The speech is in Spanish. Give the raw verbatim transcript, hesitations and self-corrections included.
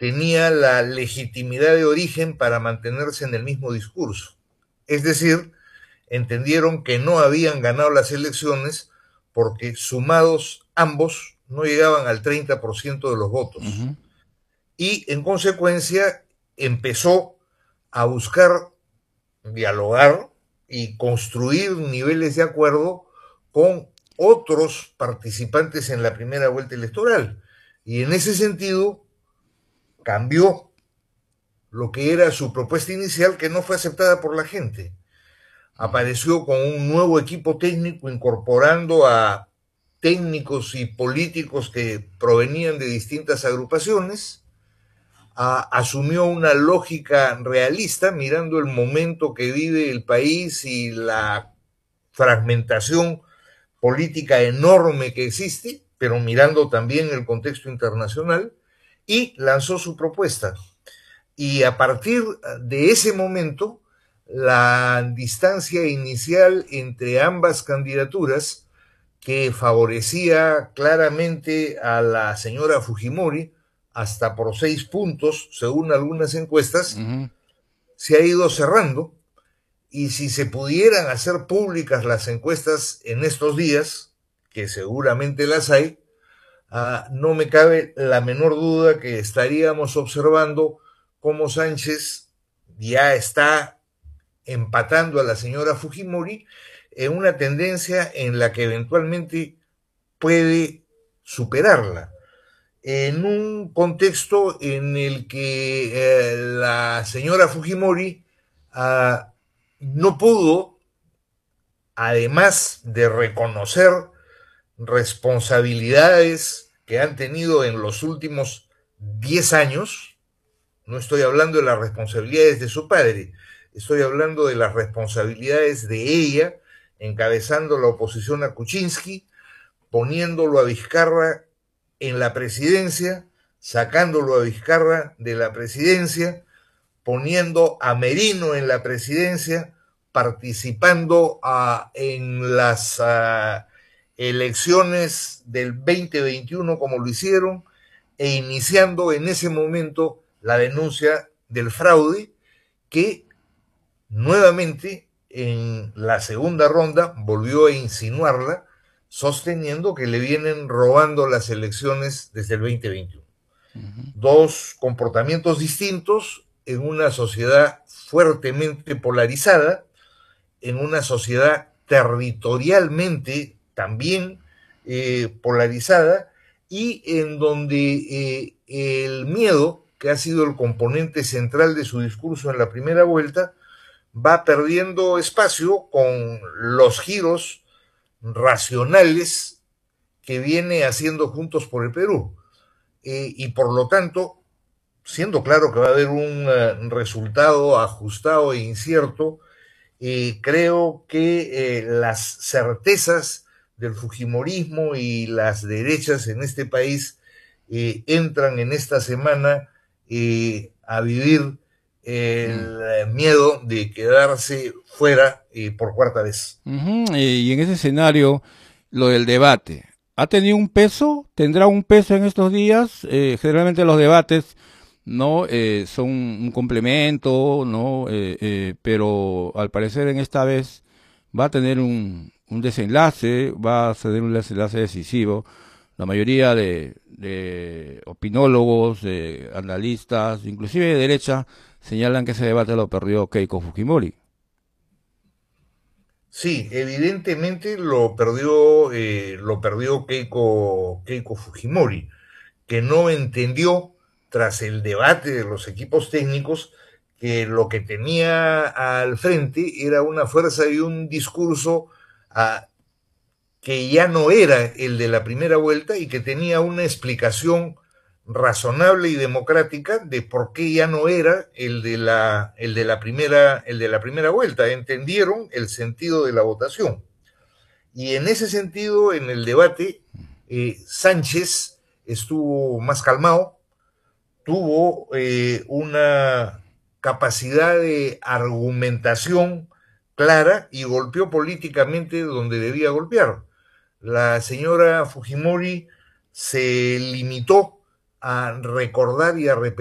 tenía la legitimidad de origen para mantenerse en el mismo discurso. Es decir, entendieron que no habían ganado las elecciones porque sumados ambos no llegaban al treinta por ciento de los votos. Uh-huh. Y en consecuencia empezó a buscar dialogar y construir niveles de acuerdo con otros participantes en la primera vuelta electoral. Y en ese sentido cambió lo que era su propuesta inicial, que no fue aceptada por la gente. Apareció con un nuevo equipo técnico incorporando a técnicos y políticos que provenían de distintas agrupaciones, a, asumió una lógica realista mirando el momento que vive el país y la fragmentación política enorme que existe, pero mirando también el contexto internacional, y lanzó su propuesta. Y a partir de ese momento, la distancia inicial entre ambas candidaturas, que favorecía claramente a la señora Fujimori, hasta por seis puntos, según algunas encuestas, Uh-huh. se ha ido cerrando. Y si se pudieran hacer públicas las encuestas en estos días, que seguramente las hay, uh, no me cabe la menor duda que estaríamos observando cómo Sánchez ya está empatando a la señora Fujimori en una tendencia en la que eventualmente puede superarla, en un contexto en el que eh, la señora Fujimori uh, no pudo, además de reconocer responsabilidades que han tenido en los últimos diez años, no estoy hablando de las responsabilidades de su padre, estoy hablando de las responsabilidades de ella, encabezando la oposición a Kuczynski, poniéndolo a Vizcarra en la presidencia, sacándolo a Vizcarra de la presidencia, poniendo a Merino en la presidencia, participando uh, en las uh, elecciones del veinte veintiuno como lo hicieron, e iniciando en ese momento la denuncia del fraude, que nuevamente en la segunda ronda volvió a insinuarla, sosteniendo que le vienen robando las elecciones desde el veinte veintiuno. Uh-huh. Dos comportamientos distintos en una sociedad fuertemente polarizada, en una sociedad territorialmente también eh, polarizada, y en donde eh, el miedo, que ha sido el componente central de su discurso en la primera vuelta, va perdiendo espacio con los giros racionales que viene haciendo Juntos por el Perú. Eh, y por lo tanto, siendo claro que va a haber un uh, resultado ajustado e incierto, eh, creo que eh, las certezas del fujimorismo y las derechas en este país eh, entran en esta semana eh, a vivir el eh, miedo de quedarse fuera eh, por cuarta vez. Uh-huh. Y en ese escenario, lo del debate, ¿ha tenido un peso? ¿Tendrá un peso en estos días? Eh, generalmente los debates no eh, son un complemento, no, eh, eh, pero al parecer en esta vez va a tener un, un desenlace, va a tener un desenlace decisivo. La mayoría de, de opinólogos, de analistas, inclusive de derecha, señalan que ese debate lo perdió Keiko Fujimori. Sí, evidentemente lo perdió, eh, lo perdió Keiko, Keiko Fujimori, que no entendió, tras el debate de los equipos técnicos, que lo que tenía al frente era una fuerza y un discurso uh, que ya no era el de la primera vuelta, y que tenía una explicación razonable y democrática de por qué ya no era el de la, el de la, primera, el de la primera vuelta. Entendieron el sentido de la votación. Y en ese sentido, en el debate, eh, Sánchez estuvo más calmado, tuvo eh, una capacidad de argumentación clara y golpeó políticamente donde debía golpear. La señora Fujimori se limitó a recordar y a repetir